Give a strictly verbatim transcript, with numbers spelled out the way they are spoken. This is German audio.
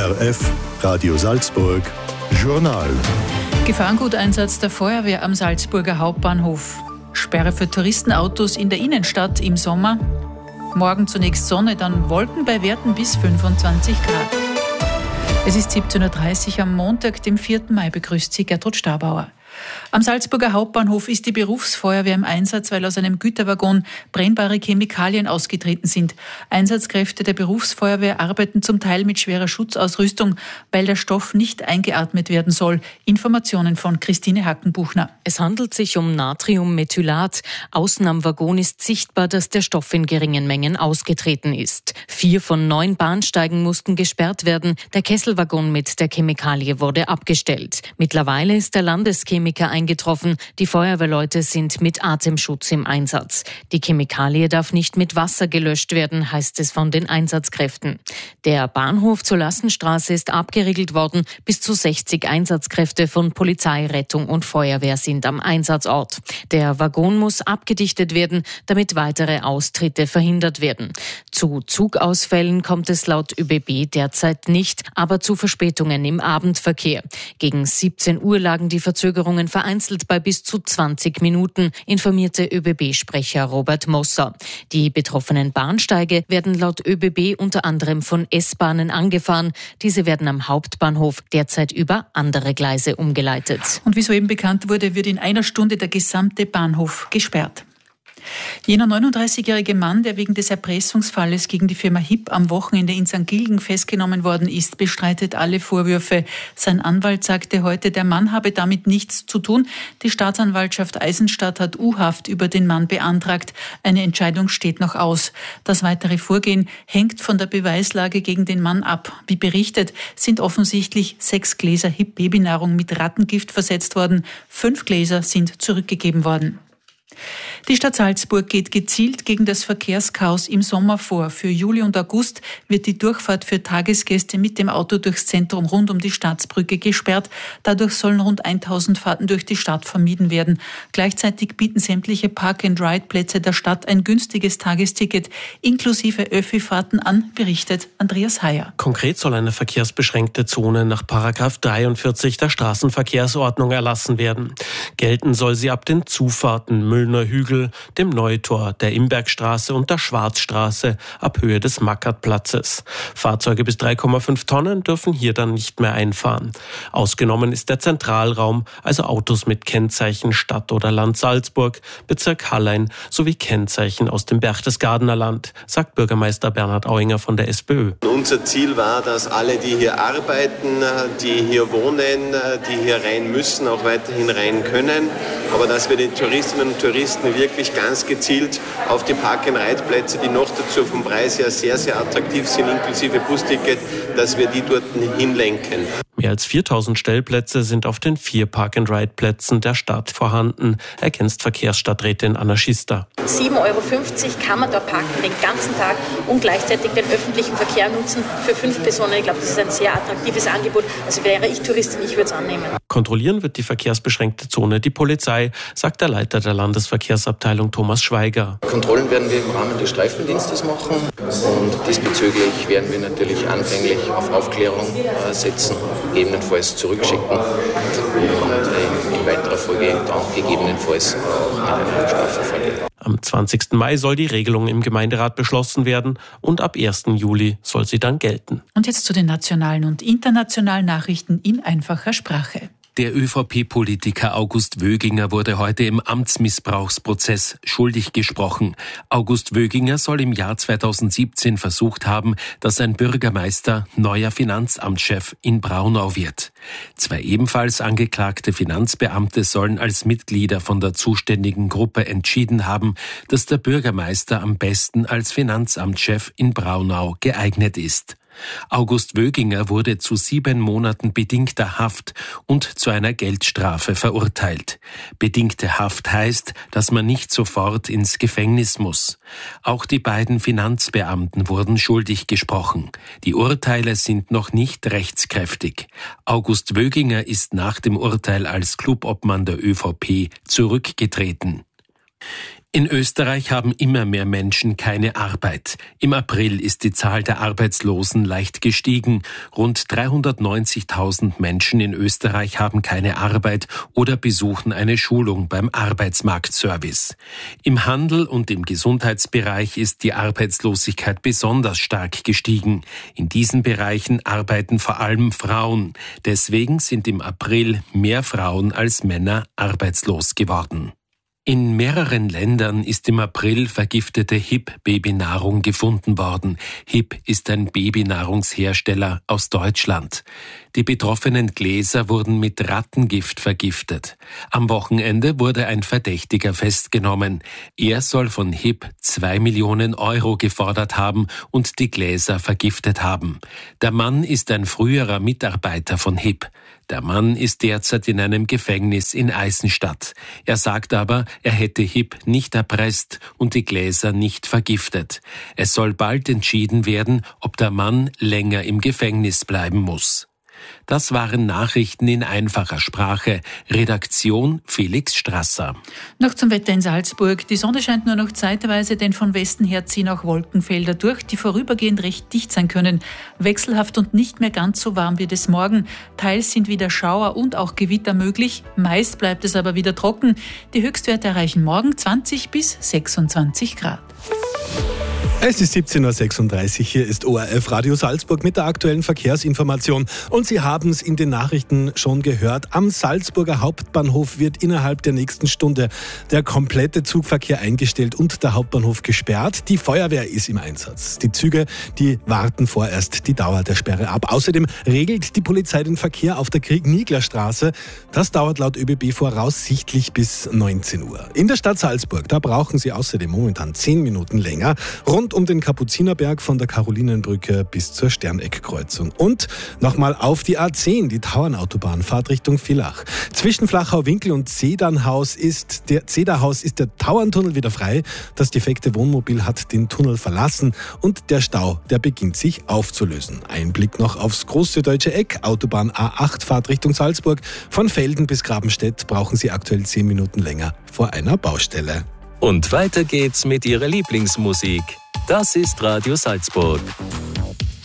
R F, Radio Salzburg, Journal. Gefahrenguteinsatz der Feuerwehr am Salzburger Hauptbahnhof. Sperre für Touristenautos in der Innenstadt im Sommer. Morgen zunächst Sonne, dann Wolken bei Werten bis fünfundzwanzig Grad. Es ist siebzehn Uhr dreißig am Montag, dem vierten Mai, begrüßt Sie Gertrud Stabauer. Am Salzburger Hauptbahnhof ist die Berufsfeuerwehr im Einsatz, weil aus einem Güterwaggon brennbare Chemikalien ausgetreten sind. Einsatzkräfte der Berufsfeuerwehr arbeiten zum Teil mit schwerer Schutzausrüstung, weil der Stoff nicht eingeatmet werden soll. Informationen von Christine Hackenbuchner. Es handelt sich um Natriummethylat. Außen am Waggon ist sichtbar, dass der Stoff in geringen Mengen ausgetreten ist. Vier von neun Bahnsteigen mussten gesperrt werden. Der Kesselwaggon mit der Chemikalie wurde abgestellt. Mittlerweile ist der Landeschemiker eingetroffen. Die Feuerwehrleute sind mit Atemschutz im Einsatz. Die Chemikalie darf nicht mit Wasser gelöscht werden, heißt es von den Einsatzkräften. Der Bahnhof zur Lassenstraße ist abgeriegelt worden. Bis zu sechzig Einsatzkräfte von Polizei, Rettung und Feuerwehr sind am Einsatzort. Der Waggon muss abgedichtet werden, damit weitere Austritte verhindert werden. Zu Zugausfällen kommt es laut ÖBB derzeit nicht, aber zu Verspätungen im Abendverkehr. Gegen siebzehn Uhr lagen die Verzögerungen vereinzelt bei bis zu zwanzig Minuten, informierte ÖBB-Sprecher Robert Mosser. Die betroffenen Bahnsteige werden laut ÖBB unter anderem von S-Bahnen angefahren. Diese werden am Hauptbahnhof derzeit über andere Gleise umgeleitet. Und wie soeben bekannt wurde, wird in einer Stunde der gesamte Bahnhof gesperrt. Jener neununddreißigjährige Mann, der wegen des Erpressungsfalles gegen die Firma Hipp am Wochenende in Sankt Gilgen festgenommen worden ist, bestreitet alle Vorwürfe. Sein Anwalt sagte heute, der Mann habe damit nichts zu tun. Die Staatsanwaltschaft Eisenstadt hat U-Haft über den Mann beantragt. Eine Entscheidung steht noch aus. Das weitere Vorgehen hängt von der Beweislage gegen den Mann ab. Wie berichtet, sind offensichtlich sechs Gläser Hipp-Babynahrung mit Rattengift versetzt worden. Fünf Gläser sind zurückgegeben worden. Die Stadt Salzburg geht gezielt gegen das Verkehrschaos im Sommer vor. Für Juli und August wird die Durchfahrt für Tagesgäste mit dem Auto durchs Zentrum rund um die Staatsbrücke gesperrt. Dadurch sollen rund tausend Fahrten durch die Stadt vermieden werden. Gleichzeitig bieten sämtliche Park-and-Ride-Plätze der Stadt ein günstiges Tagesticket inklusive Öffi-Fahrten an, berichtet Andreas Heyer. Konkret soll eine verkehrsbeschränkte Zone nach Paragraph dreiundvierzig der Straßenverkehrsordnung erlassen werden. Gelten soll sie ab den Zufahrten Müllner Hügel, dem Neutor, der Imbergstraße und der Schwarzstraße ab Höhe des Mackertplatzes. Fahrzeuge bis drei Komma fünf Tonnen dürfen hier dann nicht mehr einfahren. Ausgenommen ist der Zentralraum, also Autos mit Kennzeichen Stadt oder Land Salzburg, Bezirk Hallein sowie Kennzeichen aus dem Berchtesgadener Land, sagt Bürgermeister Bernhard Auinger von der SPÖ. Unser Ziel war, dass alle, die hier arbeiten, die hier wohnen, die hier rein müssen, auch weiterhin rein können, aber dass wir die Touristinnen und Touristen wirklich ganz gezielt auf die Park-and-Ride-Plätze, die noch dazu vom Preis her sehr, sehr attraktiv sind, inklusive Busticket, dass wir die dort hinlenken. Mehr als viertausend Stellplätze sind auf den vier Park-and-Ride-Plätzen der Stadt vorhanden, ergänzt Verkehrsstadträtin Anna Schister. sieben Euro fünfzig kann man da parken den ganzen Tag und gleichzeitig den öffentlichen Verkehr nutzen für fünf Personen. Ich glaube, das ist ein sehr attraktives Angebot. Also wäre ich Touristin, ich würde es annehmen. Kontrollieren wird die verkehrsbeschränkte Zone die Polizei, sagt der Leiter der Landesverkehrsabteilung Thomas Schweiger. Kontrollen werden wir im Rahmen des Streifendienstes machen und diesbezüglich werden wir natürlich anfänglich auf Aufklärung setzen, gegebenenfalls zurückschicken und in weiterer Folge dann gegebenenfalls auch mit einer Strafe verfolgen. Am zwanzigsten Mai soll die Regelung im Gemeinderat beschlossen werden und ab ersten Juli soll sie dann gelten. Und jetzt zu den nationalen und internationalen Nachrichten in einfacher Sprache. Der ÖVP-Politiker August Wöginger wurde heute im Amtsmissbrauchsprozess schuldig gesprochen. August Wöginger soll im Jahr zweitausendsiebzehn versucht haben, dass ein Bürgermeister neuer Finanzamtschef in Braunau wird. Zwei ebenfalls angeklagte Finanzbeamte sollen als Mitglieder von der zuständigen Gruppe entschieden haben, dass der Bürgermeister am besten als Finanzamtschef in Braunau geeignet ist. August Wöginger wurde zu sieben Monaten bedingter Haft und zu einer Geldstrafe verurteilt. Bedingte Haft heißt, dass man nicht sofort ins Gefängnis muss. Auch die beiden Finanzbeamten wurden schuldig gesprochen. Die Urteile sind noch nicht rechtskräftig. August Wöginger ist nach dem Urteil als Clubobmann der ÖVP zurückgetreten. In Österreich haben immer mehr Menschen keine Arbeit. Im April ist die Zahl der Arbeitslosen leicht gestiegen. Rund dreihundertneunzigtausend Menschen in Österreich haben keine Arbeit oder besuchen eine Schulung beim Arbeitsmarktservice. Im Handel und im Gesundheitsbereich ist die Arbeitslosigkeit besonders stark gestiegen. In diesen Bereichen arbeiten vor allem Frauen. Deswegen sind im April mehr Frauen als Männer arbeitslos geworden. In mehreren Ländern ist im April vergiftete Hip-Babynahrung gefunden worden. Hip ist ein Babynahrungshersteller aus Deutschland. Die betroffenen Gläser wurden mit Rattengift vergiftet. Am Wochenende wurde ein Verdächtiger festgenommen. Er soll von Hip zwei Millionen Euro gefordert haben und die Gläser vergiftet haben. Der Mann ist ein früherer Mitarbeiter von Hip. Der Mann ist derzeit in einem Gefängnis in Eisenstadt. Er sagt aber, er hätte Hip nicht erpresst und die Gläser nicht vergiftet. Es soll bald entschieden werden, ob der Mann länger im Gefängnis bleiben muss. Das waren Nachrichten in einfacher Sprache. Redaktion Felix Strasser. Noch zum Wetter in Salzburg. Die Sonne scheint nur noch zeitweise, denn von Westen her ziehen auch Wolkenfelder durch, die vorübergehend recht dicht sein können. Wechselhaft und nicht mehr ganz so warm wird es morgen. Teils sind wieder Schauer und auch Gewitter möglich. Meist bleibt es aber wieder trocken. Die Höchstwerte erreichen morgen zwanzig bis sechsundzwanzig Grad. Es ist siebzehn Uhr sechsunddreißig, hier ist O R F Radio Salzburg mit der aktuellen Verkehrsinformation. Und Sie haben es in den Nachrichten schon gehört, am Salzburger Hauptbahnhof wird innerhalb der nächsten Stunde der komplette Zugverkehr eingestellt und der Hauptbahnhof gesperrt. Die Feuerwehr ist im Einsatz. Die Züge, die warten vorerst die Dauer der Sperre ab. Außerdem regelt die Polizei den Verkehr auf der Krieg-Niegler-Straße. Das dauert laut Ö B B voraussichtlich bis neunzehn Uhr. In der Stadt Salzburg, da brauchen Sie außerdem momentan zehn Minuten länger. Rund um den Kapuzinerberg von der Karolinenbrücke bis zur Sterneckkreuzung. Und nochmal auf die A zehn, die Tauernautobahn, Fahrtrichtung Villach. Zwischen Flachau-Winkel und Zedernhaus ist der Zederhaus ist der Tauerntunnel wieder frei. Das defekte Wohnmobil hat den Tunnel verlassen und der Stau, der beginnt sich aufzulösen. Ein Blick noch aufs große deutsche Eck, Autobahn A acht, Fahrtrichtung Salzburg. Von Velden bis Grabenstedt brauchen Sie aktuell zehn Minuten länger vor einer Baustelle. Und weiter geht's mit Ihrer Lieblingsmusik. Das ist Radio Salzburg.